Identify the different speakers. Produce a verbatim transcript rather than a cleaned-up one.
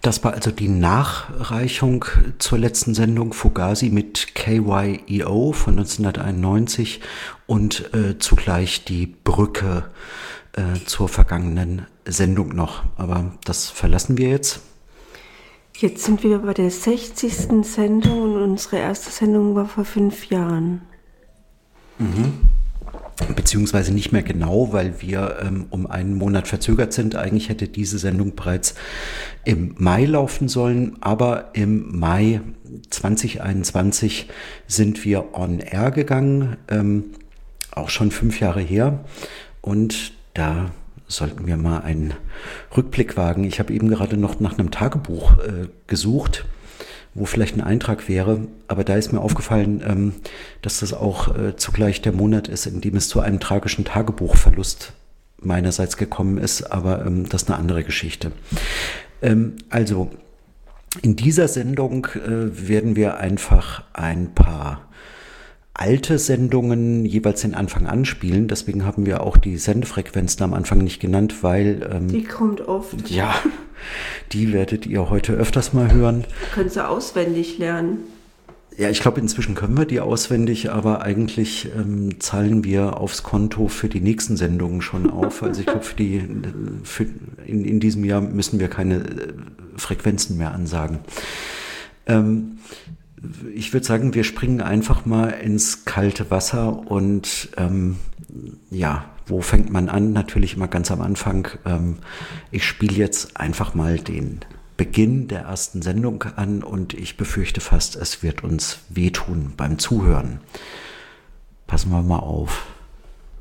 Speaker 1: Das war also die Nachreichung zur letzten Sendung Fugazi mit K Y E O von neunzehnhunderteinundneunzig und äh, zugleich die Brücke äh, zur vergangenen Sendung noch. Aber das verlassen wir jetzt.
Speaker 2: Jetzt sind wir bei der sechzigsten Sendung und unsere erste Sendung war vor fünf Jahren.
Speaker 1: Mhm. Beziehungsweise nicht mehr genau, weil wir ähm, um einen Monat verzögert sind. Eigentlich hätte diese Sendung bereits im Mai laufen sollen, aber im Mai zwanzig einundzwanzig sind wir on air gegangen, ähm, auch schon fünf Jahre her. Und da sollten wir mal einen Rückblick wagen. Ich habe eben gerade noch nach einem Tagebuch äh, gesucht, wo vielleicht ein Eintrag wäre, aber da ist mir aufgefallen, ähm, dass das auch äh, zugleich der Monat ist, in dem es zu einem tragischen Tagebuchverlust meinerseits gekommen ist, aber ähm, das ist eine andere Geschichte. Ähm, also, in dieser Sendung äh, werden wir einfach ein paar alte Sendungen jeweils den Anfang anspielen. Deswegen haben wir auch die Sendefrequenzen am Anfang nicht genannt, weil... Ähm,
Speaker 2: die kommt oft.
Speaker 1: Ja, die werdet ihr heute öfters mal hören.
Speaker 2: Können Sie auswendig lernen.
Speaker 1: Ja, ich glaube, inzwischen können wir die auswendig, aber eigentlich ähm, zahlen wir aufs Konto für die nächsten Sendungen schon auf. Also ich glaube, für die für in, in diesem Jahr müssen wir keine äh, Frequenzen mehr ansagen. Ähm, Ich würde sagen, wir springen einfach mal ins kalte Wasser und ähm, ja, wo fängt man an? Natürlich immer ganz am Anfang. Ähm, ich spiele jetzt einfach mal den Beginn der ersten Sendung an und ich befürchte fast, es wird uns wehtun beim Zuhören. Passen wir mal auf.